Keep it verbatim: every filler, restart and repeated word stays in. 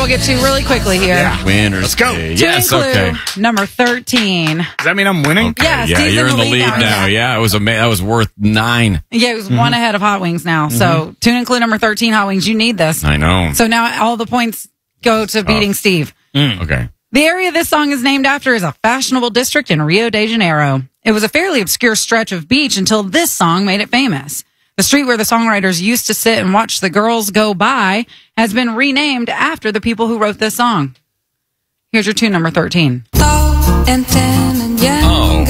we'll get to really quickly here. Yeah. Winners. Let's go. Day. Tune Yes, clue okay. number thirteen. Does that mean I'm winning? Okay, Yeah, yeah, Steve's you're in in the the lead lead now, now. yeah. Yeah, it was a that was worth nine. Yeah, it was one ahead of Hot Wings now. So tune in clue number thirteen, Hot Wings. You need this. I know. So now all the points go to beating Steve. Okay. The area this song is named after is a fashionable district in Rio de Janeiro. It was a fairly obscure stretch of beach until this song made it famous. The street where the songwriters used to sit and watch the girls go by has been renamed after the people who wrote this song. Here's your tune number thirteen. Oh.